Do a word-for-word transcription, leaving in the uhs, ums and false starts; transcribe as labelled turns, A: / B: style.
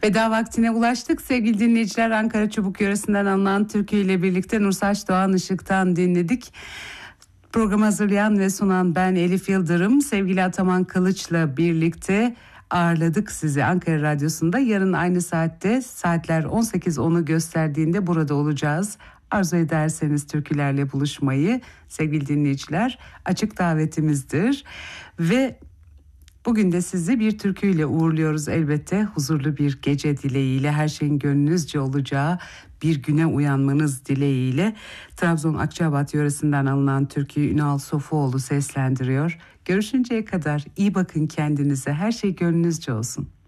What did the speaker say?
A: Veda vaktine ulaştık sevgili dinleyiciler. Ankara Çubuk yöresinden alınan türkü ile birlikte Nursaç Doğan Işık'tan dinledik. Programı hazırlayan ve sunan ben Elif Yıldırım. Sevgili Ataman Kılıç'la birlikte ağırladık sizi Ankara Radyosu'nda. Yarın aynı saatte, saatler on sekiz onu gösterdiğinde burada olacağız. Arzu ederseniz türkülerle buluşmayı sevgili dinleyiciler açık davetimizdir. Ve bugün de sizi bir türküyle uğurluyoruz elbette. Huzurlu bir gece dileğiyle, her şeyin gönlünüzce olacağı bir güne uyanmanız dileğiyle. Trabzon Akçabat yöresinden alınan türküyü Ünal Sofuoğlu seslendiriyor. Görüşünceye kadar iyi bakın kendinize, her şey gönlünüzce olsun.